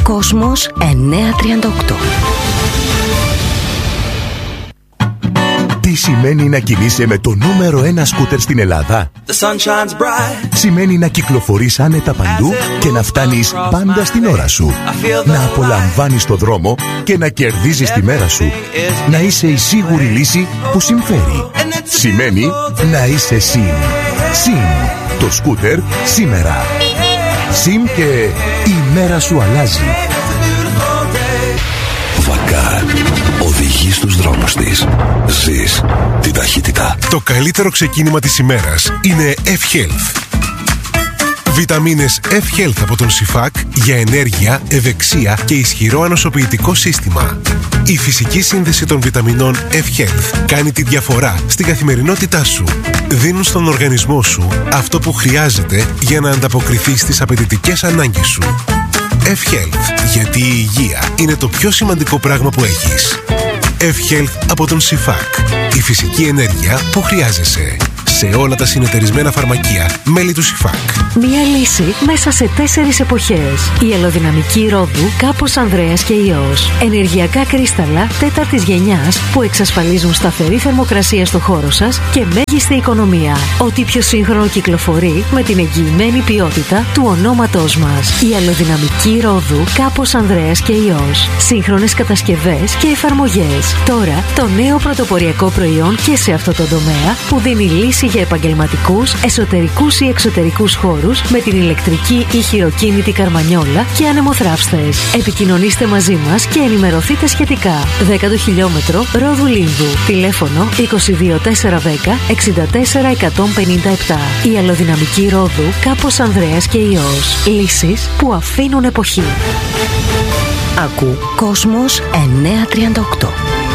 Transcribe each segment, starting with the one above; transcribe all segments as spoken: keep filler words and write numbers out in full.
Κόσμος εννιακόσια τριάντα οκτώ. Τι σημαίνει να κινείσαι με το νούμερο ένα σκούτερ στην Ελλάδα? Σημαίνει να κυκλοφορείς άνετα παντού και να φτάνεις πάντα στην ώρα σου. Να απολαμβάνεις το δρόμο και να κερδίζεις τη μέρα σου. Να είσαι η σίγουρη λύση που συμφέρει. Σημαίνει να είσαι ΣΥΜ. ΣΥΜ. Το σκούτερ σήμερα. ΣΥΜ και η μέρα σου αλλάζει. Βακάρ. Οδηγεί στους δρόμους της. Ζεις την ταχύτητα. Το καλύτερο ξεκίνημα της ημέρας είναι F-Health. Βιταμίνες F-Health από τον Σιφάκ για ενέργεια, ευεξία και ισχυρό ανοσοποιητικό σύστημα. Η φυσική σύνδεση των βιταμινών F-Health κάνει τη διαφορά στην καθημερινότητά σου. Δίνουν στον οργανισμό σου αυτό που χρειάζεται για να ανταποκριθεί στις απαιτητικές ανάγκες σου. F-Health, γιατί η υγεία είναι το πιο σημαντικό πράγμα που έχεις. F-Health από τον Σιφάκ. Η φυσική ενέργεια που χρειάζεσαι. Σε όλα τα συνεταιρισμένα φαρμακεία μέλη του Σιφάκ. Μία λύση μέσα σε τέσσερις εποχές. Η αλλοδυναμική ρόδου Κάπος Ανδρέας και Υιός. Ενεργειακά κρίσταλα τέταρτης γενιάς που εξασφαλίζουν σταθερή θερμοκρασία στο χώρο σας και μέγιστη οικονομία. Ό,τι πιο σύγχρονο κυκλοφορεί με την εγγυημένη ποιότητα του ονόματός μας. Η αλλοδυναμική ρόδου Κάπος Ανδρέας και Υιός. Σύγχρονες κατασκευές και εφαρμογές. Τώρα το νέο πρωτοποριακό προϊόν και σε αυτό το τομέα που δίνει λύση για επαγγελματικούς, εσωτερικούς ή εξωτερικούς χώρους με την ηλεκτρική ή χειροκίνητη καρμανιόλα και ανεμοθράυστες. Επικοινωνήστε μαζί μας και ενημερωθείτε σχετικά. δέκατο χιλιόμετρο Ρόδου Λίνδου. Τηλέφωνο είκοσι δύο τετρακόσια δέκα εξήντα τέσσερα εκατόν πενήντα επτά. Η αλλοδυναμική Ρόδου Κάπος Ανδρέας και Υιός. Λύσεις που αφήνουν εποχή. Ακού Κόσμος εννιακόσια τριάντα οκτώ.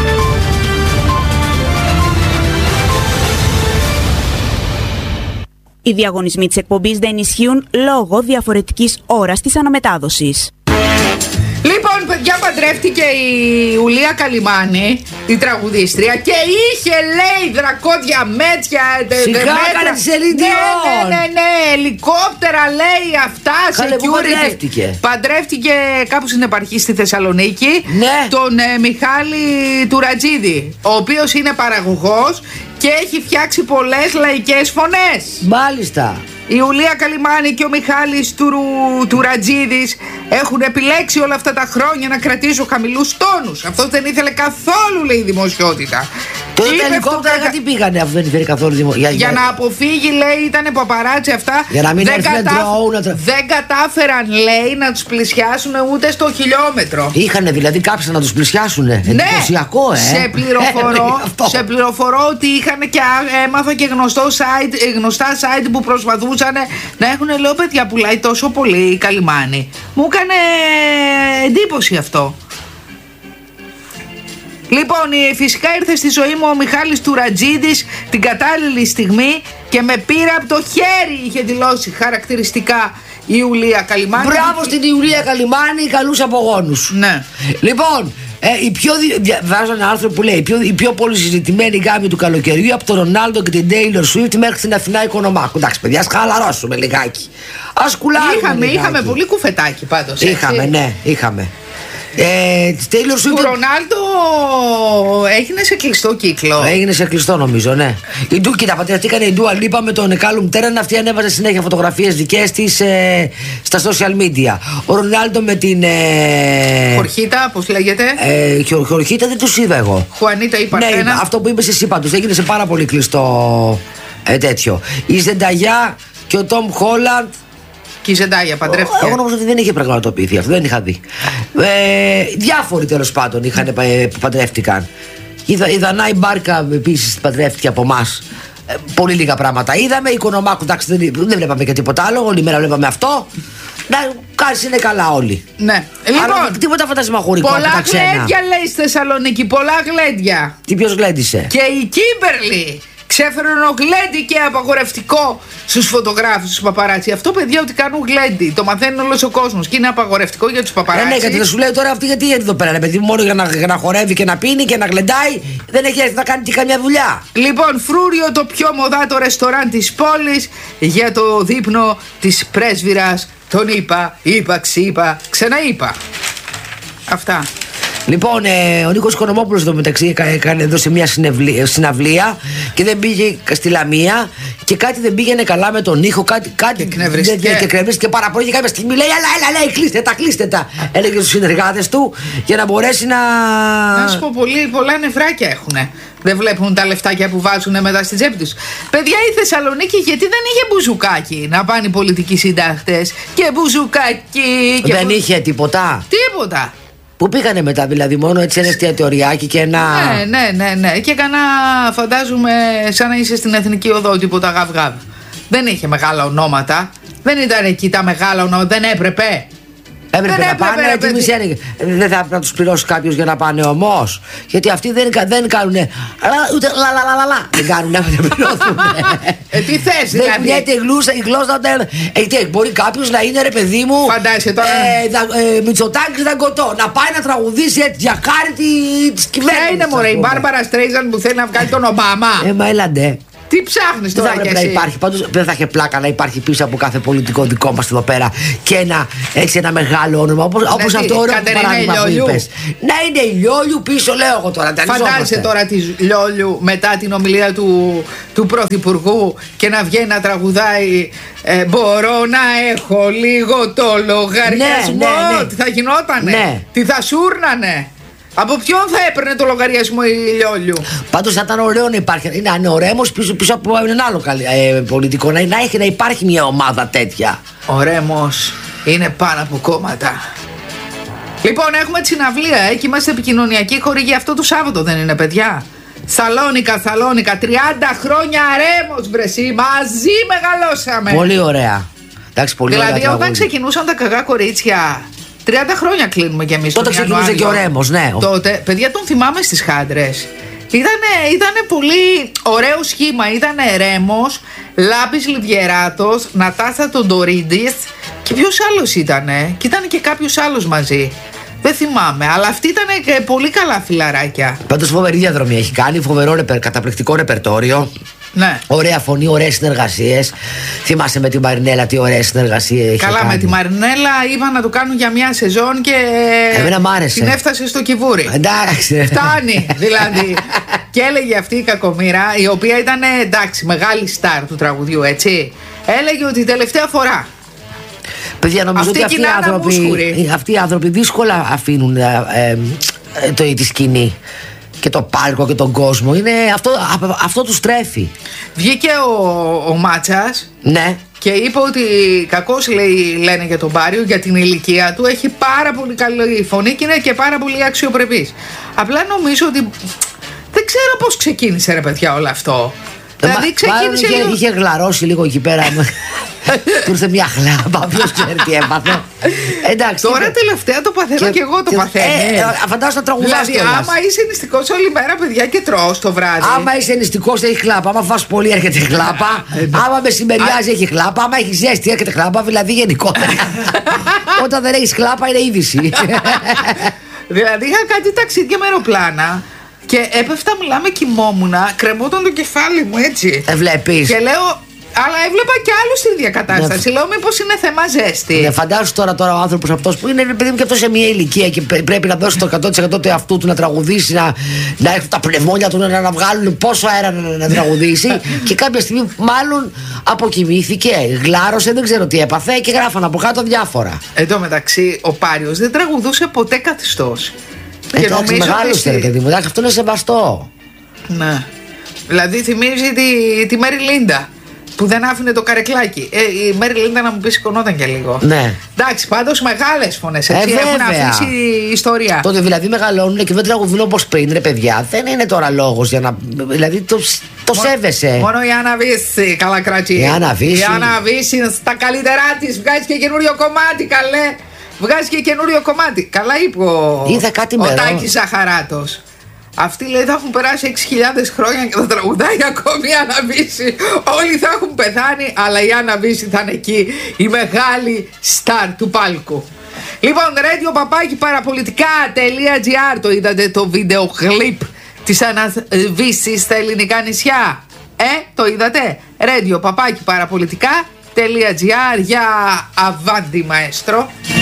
Οι διαγωνισμοί της εκπομπής δεν ισχύουν λόγω διαφορετικής ώρας της αναμετάδοσης. Λοιπόν, παιδιά, παντρεύτηκε η Ιουλία Καλιμάνη, η τραγουδίστρια, και είχε, λέει, δρακώδια μέτια. Σιγά έκανε τη Celine Dion. Ναι, ναι, ναι, ελικόπτερα, λέει, αυτά. Καλέ, πού παντρεύτηκε? Παντρεύτηκε κάπου στην επαρχή στη Θεσσαλονίκη, ναι, τον ε, Μιχάλη Τουρατζίδη, ο οποίος είναι παραγωγός και έχει φτιάξει πολλές λαϊκές φωνές. Μάλιστα. Η Ιουλία Καλιμάνη και ο Μιχάλης Τουρου, Τουρατζίδης έχουν επιλέξει όλα αυτά τα χρόνια να κρατήσουν χαμηλούς τόνους. Αυτό δεν ήθελε καθόλου, λέει, δημοσιότητα. Τότε τα ελικόπτερα γιατί πήγανε, αφού δεν ήθελε καθόλου δημοσιότητα? Για, για να αποφύγει, λέει, ήταν παπαράτσι αυτά. Για να μην δεν, κατάφ... τρα... δεν κατάφεραν, λέει, να τους πλησιάσουν ούτε στο χιλιόμετρο. Είχανε δηλαδή κάποιοι να τους πλησιάσουν. Ναι. Εντυπωσιακό, ε. Σε πληροφορώ, σε πληροφορώ ότι είχαν και έμαθα και γνωστό site, γνωστά site που προσπαθούσαν να έχουν, λέω, παιδιά, πουλάει τόσο πολύ η Καλιμάνη. Μου έκανε εντύπωση αυτό. Λοιπόν, φυσικά ήρθε στη ζωή μου ο Μιχάλης Τουρατζίδης την κατάλληλη στιγμή και με πήρε από το χέρι, είχε δηλώσει χαρακτηριστικά η Ιουλία Καλιμάνη. Μπράβο στην Ιουλία Καλιμάνη, καλούς απογόνους. Ναι. Λοιπόν, ε, η πιο, βάζω ένα άρθρο που λέει η πιο, η πιο πολύ συζητημένη γάμη του καλοκαιριού από τον Ρονάλντο και την Taylor Swift μέχρι την Αθηνά Οικονομάκου. Εντάξει, παιδιά, ας χαλαρώσουμε λιγάκι. Ας κουλάρουμε Είχαμε, λιγάκι. είχαμε πολύ κουφετάκι πάντως. Είχαμε, έτσι. Ναι, είχαμε. Ε, της Taylor Swift. Του Ρονάλντο έγινε σε κλειστό κύκλο. Έγινε σε κλειστό, νομίζω, ναι. Η Ντου, κοίτα, πατριαστήκανε η Ντούα Λίπα με τον Κάλουμ Τέραν. Αυτή ανέβαζε συνέχεια φωτογραφίες δικές της ε, στα social media. Ο Ρονάλντο με την. Ε, Χορχίτα, πώς λέγεται. Ε, Χορχίτα δεν τους είδα εγώ. Χουανίτα ή Παρθένα. Ναι, αυτό που είπες εσύ πάντως. Έγινε σε πάρα πολύ κλειστό ε, τέτοιο. Η Ζενταγιά και ο Τόμ Χόλαντ. Και η Ζεντάγια παντρεύτηκε. Εγώ νομίζω ότι δεν είχε πραγματοποιηθεί αυτό, δεν είχα δει. Ε, διάφοροι τέλος πάντων είχαν, ε, παντρεύτηκαν. Η, η Δανάη Μπάρκα επίσης παντρεύτηκε από εμάς. Ε, πολύ λίγα πράγματα είδαμε. Η Οικονομάκου, εντάξει, δεν, δεν βλέπαμε και τίποτα άλλο. Όλη μέρα βλέπαμε αυτό. Να κάτσει, είναι καλά όλοι. Ναι. Λοιπόν, αλλά τίποτα φαντασμαχωρικό. Πολλά γλέντια, λέει, στη Θεσσαλονίκη. Πολλά γλέντια. Τι, ποιος γλέντισε? Και η Κίμπερλι. Ξέφεραν ο γλέντι και απαγορευτικό στους φωτογράφους, στους παπαράτσι. Αυτό, παιδιά, ότι κάνουν γλέντι. Το μαθαίνει όλος ο κόσμος και είναι απαγορευτικό για τους παπαράτσι. Ε, ναι, γιατί δεν σου λέει τώρα αυτή, γιατί έρθει εδώ πέρα, ρε παιδί, μόνο για να, για να χορεύει και να πίνει και να γλεντάει. Δεν έχει έρθει να κάνει και καμιά δουλειά. Λοιπόν, Φρούριο, το πιο μοδάτο ρεστοράν της πόλης, για το δείπνο της πρέσβυρας. Τον είπα, είπα, ξύπα, ξαναείπα. Αυτά. Λοιπόν, ε, ο Νίκος Οικονομόπουλος εδώ μεταξύ έκανε εδώ σε μια συνευλία, συναυλία και δεν πήγε στη Λαμία και κάτι δεν πήγαινε καλά με τον ήχο. Κάτι, κάτι και εκνευρίστηκε. Και εκνευρίστηκε πάρα πολύ. Και κάποια στιγμή λέει: Έλα, έλα, έλα, κλείστε τα, κλείστε τα. Έλεγε στους συνεργάτες του για να μπορέσει να. Να σου πω, πολύ, πολλά νευράκια έχουν. Δεν βλέπουν τα λεφτάκια που βάζουν μετά στην τσέπη τους. Παιδιά, η Θεσσαλονίκη γιατί δεν είχε μπουζουκάκι να πάνε οι πολιτικοί συντάχτες και μπουζουκάκι. Και δεν μπου... είχε τίποτα. Τίποτα. Πού πήγανε μετά, δηλαδή, μόνο έτσι ένα εστιατοριάκι και ένα. Ναι, ναι, ναι, ναι. Και έκανα, φαντάζομαι, σαν να είσαι στην Εθνική Οδό, τίποτα γαβγαβ. Δεν είχε μεγάλα ονόματα. Δεν ήταν εκεί τα μεγάλα ονόματα, δεν έπρεπε. Έπρεπε δεν να έπρεπε, πάνε, έπρεπε, έτσι έπρεπε. Δεν θα έπρεπε να τους πληρώσει κάποιος για να πάνε όμως. Γιατί αυτοί δεν, δεν κάνουν. Ούτε λαλαλαλαλα. Δεν κάνουν να πληρώσουν. Ε, τι θες, δηλαδή. Δεν κουνιέται η γλώσσα, η γλώσσα. Ε, μπορεί κάποιος να είναι, ρε παιδί μου. Φαντάζεσαι τώρα. Ε, ε, Μητσοτάκης Δαγκωτό. Να πάει να τραγουδήσει έτσι για χάρη της κυβέρνησης. Ποια είναι, μωρέ, η Μπάρμπαρα Στρέιζαν που θέλει να βγάλει τον Ομπάμα. Ε, μα έλαντε. Τι ψάχνεις τώρα, δεν θα έπρεπε να υπάρχει. Πάντως δεν θα είχε πλάκα να υπάρχει πίσω από κάθε πολιτικό δικό μας εδώ πέρα και ένα, έτσι, ένα μεγάλο όνομα. Όπως, ναι, όπως αυτό ωραίο παράδειγμα που είπες. Να είναι η Λιόλιου πίσω, λέω εγώ τώρα. Φαντάζεσαι τώρα τη Λιόλιου μετά την ομιλία του, του Πρωθυπουργού και να βγαίνει να τραγουδάει ε, μπορώ να έχω λίγο το λογαριασμό. Ναι, ναι, ναι. Τι θα γινότανε, ναι. Τι θα σούρνανε. Από ποιον θα έπαιρνε το λογαριασμό η Λιόλιου. Πάντως θα ήταν ωραίο να υπάρχει. Να είναι ωραίο όμως πίσω, πίσω από έναν άλλο ε, πολιτικό. Να, να έχει να υπάρχει μια ομάδα τέτοια. Ο Ρέμος είναι πάνω από κόμματα. Λοιπόν, έχουμε τη συναυλία. Εκεί είμαστε επικοινωνιακοί χορηγοί. Αυτό το Σάββατο δεν είναι, παιδιά? Σαλόνικα, Σαλόνικα. τριάντα χρόνια Ρέμος, μπρεσί. Μαζί μεγαλώσαμε. Πολύ ωραία. Εντάξει, πολύ δηλαδή, ωραία. Δηλαδή, όταν ξεκινούσαν τα κακά κορίτσια. τριάντα χρόνια κλείνουμε κι εμείς. Τότε ξεκινούσε και ο Ρέμος, ναι. Τότε, παιδιά, τον θυμάμαι στις Χάντρες. Ήτανε, ήτανε πολύ ωραίο σχήμα. Ήτανε Ρέμος, Λάμπης Λιβιεράτος, Νατάσα Τοντορίδης και ποιος άλλος ήτανε. Και ήταν και κάποιος άλλος μαζί. Δεν θυμάμαι, αλλά αυτή ήταν πολύ καλά φιλαράκια. Πάντως φοβερή διαδρομή έχει κάνει, φοβερό ρεπερ, καταπληκτικό ρεπερτόριο. Ναι. Ωραία φωνή, ωραίες συνεργασίες. Θυμάσαι με τη Μαρινέλα τι ωραίες συνεργασίες. Καλά, κάνει. Με τη Μαρινέλα είπα να το κάνουν για μια σεζόν και. Εμένα μ' άρεσε. Την έφτασε στο Κιβούρι. Εντάξει. Φτάνει, δηλαδή. Και έλεγε αυτή η κακομοίρα, η οποία ήταν εντάξει, μεγάλη στάρ του τραγουδιού, έτσι. Έλεγε ότι τελευταία φορά. Παιδιά, νομίζω αυτή ότι αυτοί οι, άνθρωποι, αυτοί οι άνθρωποι δύσκολα αφήνουν ε, ε, ε, το, τη σκηνή και το πάλκο και τον κόσμο. Είναι, αυτό, α, αυτό τους τρέφει. Βγήκε ο, ο Μάτσας, ναι, και είπε ότι κακώς, λέει, λένε για τον Μπάριο, για την ηλικία του. Έχει πάρα πολύ καλή φωνή και είναι και πάρα πολύ αξιοπρεπής. Απλά νομίζω ότι δεν ξέρω πώς ξεκίνησε, ρε παιδιά, όλο αυτό. Δηλαδή ξεκίνησε. Είχε, λίγο... είχε γλαρώσει λίγο εκεί πέρα. Του ήρθε μια χλάμπα, ποιος ξέρει τι έπαθε. Εντάξει. Τώρα και... τελευταία το παθαίνω και, και εγώ το και... παθαίνω. Ε, ε, φαντάζομαι να τραγουδάς. Δηλαδή, άμα είσαι νηστικός όλη μέρα, παιδιά, και τρως το βράδυ. Άμα είσαι νηστικός, έχει χλάπα. Άμα φας πολύ, έρχεται χλάπα. Άμα μεσημεριάζει, έχει χλάπα. Άμα έχει ζέστη, έρχεται χλάπα. Δηλαδή, γενικότερα. Όταν δεν έχει χλάπα, είναι είδηση. Δηλαδή, είχα κάτι ταξίδια με αεροπλάνα. Και έπεφτα, μιλάμε, κοιμόμουνα, κρεμόταν το κεφάλι μου έτσι. Ε, βλέπεις. Και λέω, αλλά έβλεπα κι άλλους στην ίδια κατάσταση. Ναι. Λέω, μήπως είναι θέμα ζέστη. Ναι, φαντάσου τώρα, τώρα ο άνθρωπος αυτός που είναι, παιδί μου, και αυτό σε μια ηλικία και πρέπει να δώσει το εκατό τοις εκατό του εαυτού του να τραγουδήσει, να, να έρθουν τα πνευμόνια του να, να βγάλουν πόσο αέρα να, να τραγουδήσει. Και κάποια στιγμή, μάλλον αποκοιμήθηκε, γλάρωσε, δεν ξέρω τι έπαθε και γράφαν από κάτω διάφορα. Εν τω μεταξύ, ο Πάριος δεν τραγουδούσε ποτέ καθιστός. Και εντάξει, μεγάλωσε, ρε παιδί μου, εντάξει, αυτό είναι σεβαστό. Ναι. Δηλαδή θυμίζει τη, τη Μέρι Λίντα που δεν άφηνε το καρεκλάκι. Ε, η Μέρι Λίντα, να μου πει, σηκωνόταν και λίγο. Ναι. Εντάξει, πάντως μεγάλες φωνές, έτσι, ε, έχουν αφήσει ιστορία. Τότε δηλαδή μεγαλώνουν και δεν τραγουδούν όπως πριν, ρε παιδιά. Δεν είναι τώρα λόγος για να. Δηλαδή το, το μόνο, σέβεσαι. Μόνο η Άννα Βύση, καλά κρατή. Η Άννα Βύση. Η Άννα Βύση στα καλύτερά της βγάζει και καινούριο κομμάτι, καλέ. Βγάζει και καινούριο κομμάτι. Καλά είπε ο, Είδα κάτι ο Τάκης Ζαχαράτος. Αυτοί, λέει, θα έχουν περάσει έξι χιλιάδες χρόνια και θα τραγουδάει ακόμη η Άννα Βύση. Όλοι θα έχουν πεθάνει, αλλά η Άννα Βύση θα είναι εκεί, η μεγάλη στάρ του πάλκου. Λοιπόν, radio παπάκι παραπολιτικά τελεία τζι άρ, το είδατε το βίντεο κλιπ της Άννας Βύσης στα ελληνικά νησιά? Ε, το είδατε? radio παπάκι παραπολιτικά τελεία τζι άρ για αβάντι μαέστρο.